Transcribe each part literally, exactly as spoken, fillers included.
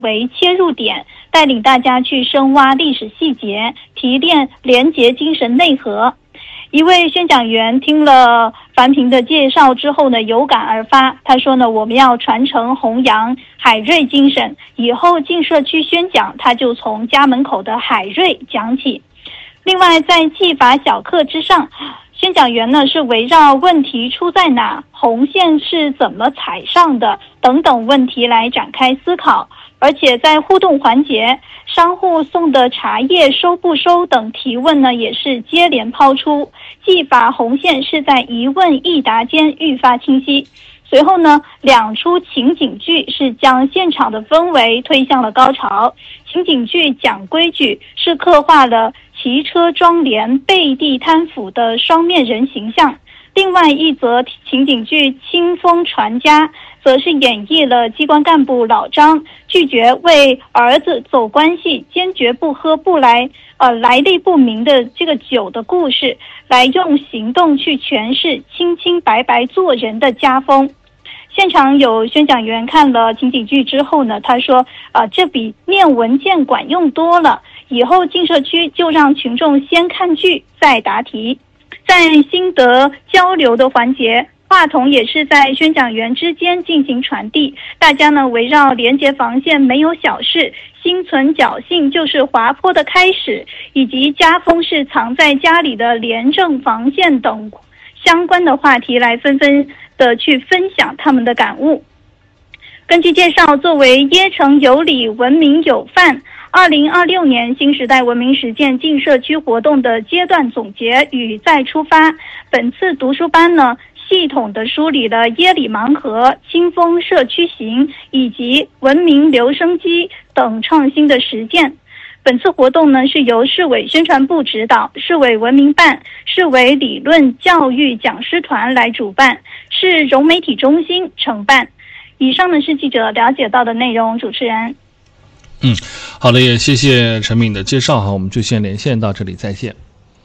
为切入点，带领大家去深挖历史细节，提炼廉洁精神内核。一位宣讲员听了樊平的介绍之后呢，有感而发。他说呢，我们要传承弘扬海瑞精神，以后进社区宣讲，他就从家门口的海瑞讲起。另外，在技法小课之上，宣讲员呢是围绕问题出在哪、红线是怎么踩上的等等问题来展开思考。而且在互动环节，商户送的茶叶收不收等提问呢，也是接连抛出，技法红线是在一问一答间愈发清晰。随后呢，两出情景剧是将现场的氛围推向了高潮。情景剧讲规矩，是刻画了骑车装帘背地贪腐的双面人形象。另外一则情景剧清风传家，则是演绎了机关干部老张拒绝为儿子走关系，坚决不喝不来呃来历不明的这个酒的故事，来用行动去诠释清清白白做人的家风。现场有宣讲员看了情景剧之后呢，他说啊、呃，这比念文件管用多了，以后进社区就让群众先看剧再答题。在心得交流的环节，话筒也是在宣讲员之间进行传递，大家呢围绕廉洁防线没有小事，心存侥幸就是滑坡的开始，以及家风是藏在家里的廉政防线等相关的话题来纷纷的去分享他们的感悟。根据介绍，作为耶城有礼，文明有范，二零二六年新时代文明实践进社区活动的阶段总结与再出发，本次读书班呢，系统的梳理了耶礼盲盒、清风社区行以及文明留声机等创新的实践。本次活动呢，是由市委宣传部指导，市委文明办、市委理论教育讲师团来主办，市融媒体中心承办。以上呢是记者了解到的内容，主持人。 嗯，好的，也谢谢陈敏的介绍哈，我们就先连线到这里，再见。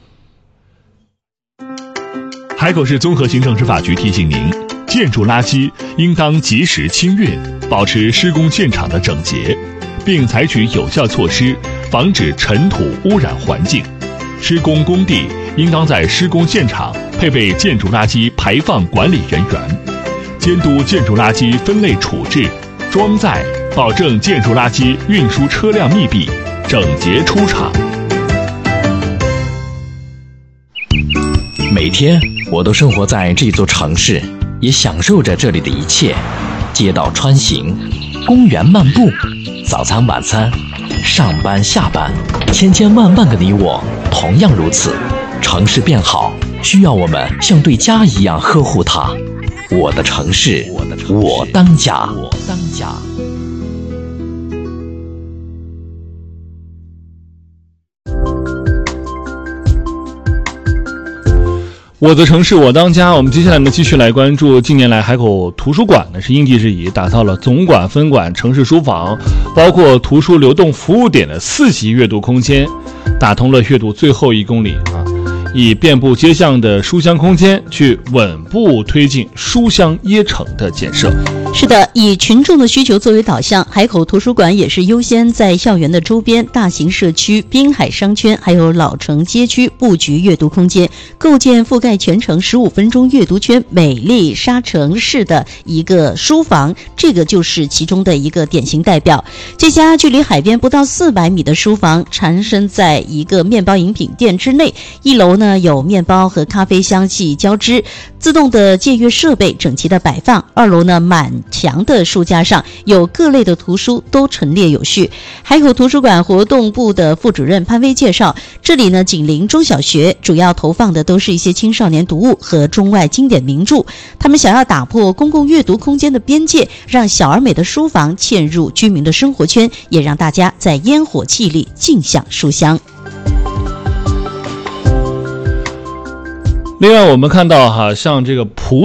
海口市综合行政执法局提醒您，建筑垃圾应当及时清运，保持施工现场的整洁，并采取有效措施防止尘土污染环境。施工工地应当在施工现场配备建筑垃圾排放管理人员，监督建筑垃圾分类处置、装载，保证建筑垃圾运输车辆密闭、整洁出厂。 每天我都生活在这座城市，也享受着这里的一切：街道穿行，公园漫步，早餐晚餐，上班下班，千千万万个你我同样如此。城市变好，需要我们像对家一样呵护它。我的城市，我当家。我当家。 我的城市我当家。我们接下来呢，继续来关注近年来海口图书馆呢是因地制宜打造了总馆、分馆、城市书房，包括图书流动服务点的四级阅读空间，打通了阅读最后一公里啊，以遍布街巷的书香空间去稳步推进书香耶城的建设。 是的，以群众的需求作为导向，海口图书馆也是优先在校园的周边、大型社区、滨海商圈还有老城街区布局阅读空间，构建覆盖全城十五分钟阅读圈美丽沙城市的一个书房，这个就是其中的一个典型代表。这家距离海边不到四百米的书房，缠身在一个面包饮品店之内，一楼呢有面包和咖啡香气交织，自动的借阅设备整齐的摆放，二楼呢满墙的书架上有各类的图书都陈列有序。海口图书馆活动部的副主任潘威介绍，这里呢紧邻中小学，主要投放的都是一些青少年读物和中外经典名著。他们想要打破公共阅读空间的边界，让小而美的书房嵌入居民的生活圈，也让大家在烟火气里尽享书香。 另外我们看到哈，像这个普里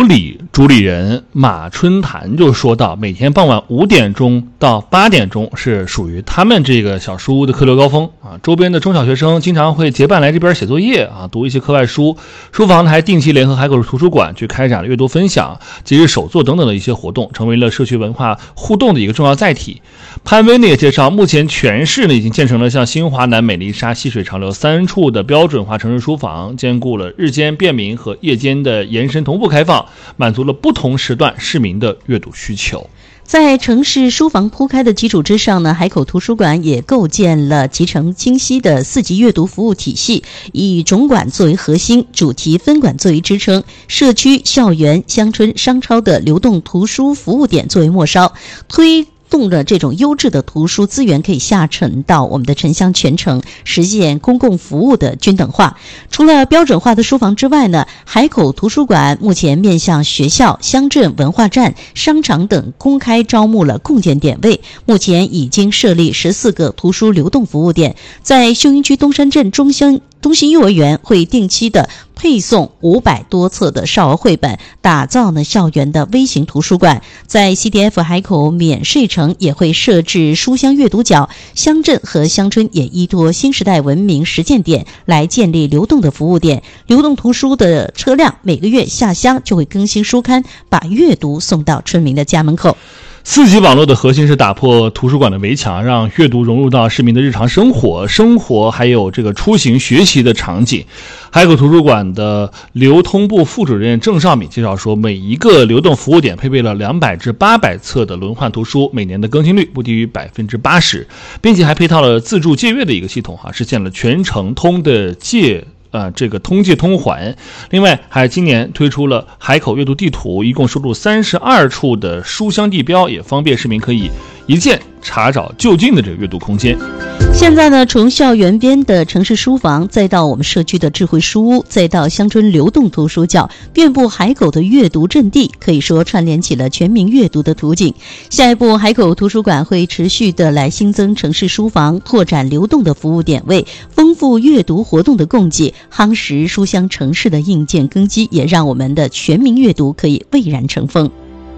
主理人马春潭就说到，每天傍晚五点钟到八点钟是属于他们这个小书屋的客流高峰啊。周边的中小学生经常会结伴来这边写作业啊，读一些课外书。书房还定期联合海口市图书馆去开展了阅读分享、节日手作等等的一些活动，成为了社区文化互动的一个重要载体。潘威呢也介绍，目前全市呢已经建成了像新华南、美丽沙、细水长流三处的标准化城市书房，兼顾了日间便民和夜间的延伸同步开放，满足了不同时段市民的阅读需求。 在城市书房铺开的基础之上呢，海口图书馆也构建了集成清晰的四级阅读服务体系，以总馆作为核心，主题分馆作为支撑，社区、校园、乡村、商超的流动图书服务点作为末梢，推动了这种优质的图书资源可以下沉到我们的城乡全城，实现公共服务的均等化。除了标准化的书房之外呢，海口图书馆目前面向学校、乡镇、文化站、商场等公开招募了共建点位，目前已经设立十四个图书流动服务点，在秀英区东山镇中心中心幼儿园会定期的配送五百多册的少儿绘本，打造呢校园的微型图书馆。在 C D F 海口免税城也会设置书香阅读角，乡镇和乡村也依托新时代文明实践点来建立流动的服务点。流动图书的车辆每个月下乡就会更新书刊，把阅读送到村民的家门口。 四级网络的核心是打破图书馆的围墙，让阅读融入到市民的日常生活、生活还有这个出行学习的场景。海口图书馆的流通部副主任郑少敏介绍说，每一个流动服务点配备了两百至八百册的轮换图书，每年的更新率不低于百分之八十，并且还配套了自助借阅的一个系统哈、啊，实现了全程通的借。呃，这个通借通还。另外，还今年推出了海口阅读地图，一共收录三十二处的书香地标，也方便市民可以一键查找就近的这个阅读空间。 现在呢，从校园边的城市书房，再到我们社区的智慧书屋，再到乡村流动图书角，遍布海口的阅读阵地，可以说串联起了全民阅读的图景。下一步，海口图书馆会持续的来新增城市书房，拓展流动的服务点位，丰富阅读活动的供给，夯实书香城市的硬件根基，也让我们的全民阅读可以蔚然成风。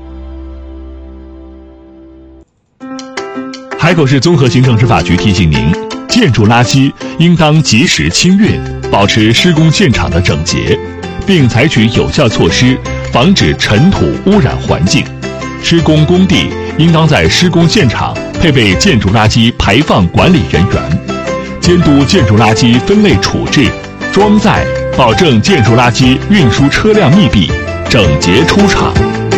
海口市综合行政执法局提醒您，建筑垃圾应当及时清阅，保持施工现场的整洁，并采取有效措施，防止尘土污染环境。施工工地应当在施工现场配备建筑垃圾排放管理人员，监督建筑垃圾分类处置、装载，保证建筑垃圾运输车辆密闭、整洁出厂。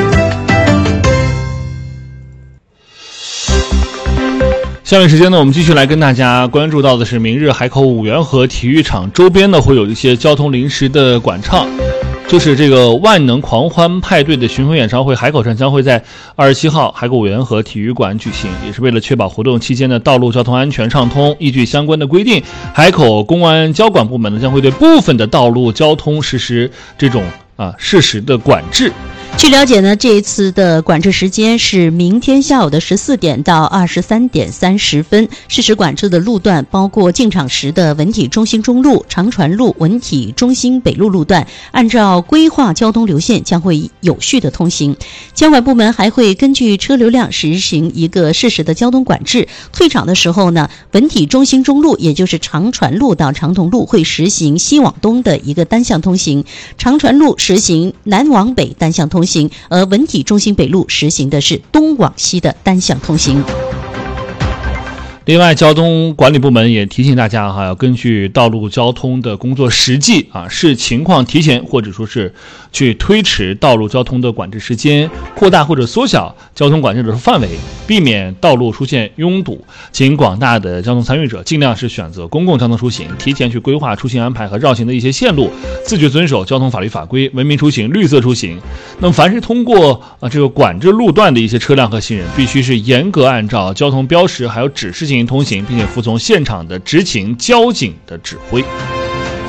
下面时间呢，我们继续来跟大家关注到的是，明日海口五缘河体育场周边呢会有一些交通临时的管唱，就是这个万能狂欢派对的巡回演唱会，海口站将会在二十七号海口五缘河体育馆举行，也是为了确保活动期间的道路交通安全畅通。依据相关的规定，海口公安交管部门呢将会对部分的道路交通实施这种啊适时的管制。 据了解呢，这一次的管制时间是明天下午的十四点到二十三点三十分。适时管制的路段包括进场时的文体中心中路、长传路、文体中心北路路段，按照规划交通流线将会有序的通行。交管部门还会根据车流量实行一个适时的交通管制。退场的时候呢，文体中心中路也就是长传路到长筒路会实行西往东的一个单向通行，长传路实行南往北单向通行。而文体中心北路实行的是东往西的单向通行。 另外，交通管理部门也提醒大家哈，要根据道路交通的工作实际啊，视情况提前或者说是去推迟道路交通的管制时间，扩大或者缩小交通管制的范围，避免道路出现拥堵。请广大的交通参与者尽量是选择公共交通出行，提前去规划出行安排和绕行的一些线路，自觉遵守交通法律法规，文明出行，绿色出行。那么，凡是通过啊这个管制路段的一些车辆和行人，必须是严格按照交通标识还有指示进行通行，并且服从现场的执勤交警的指挥。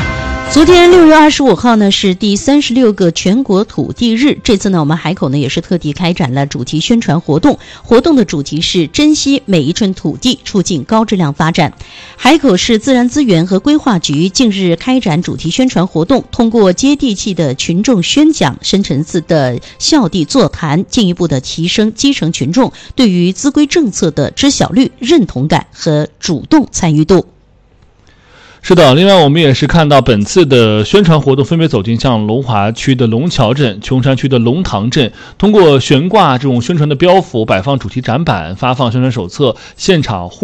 昨天六月二十五号呢是第三十六个全国土地日，这次呢我们海口呢也是特地开展了主题宣传活动，活动的主题是珍惜每一寸土地，促进高质量发展。海口市自然资源和规划局近日开展主题宣传活动，通过接地气的群众宣讲、深层次的校地座谈，进一步的提升基层群众对于资规政策的知晓率、认同感和主动参与度。 是的，另外我们也是看到本次的宣传活动分别走进像龙华区的龙桥镇、琼山区的龙塘镇，通过悬挂这种宣传的标幅、摆放主题展板、发放宣传手册、现场互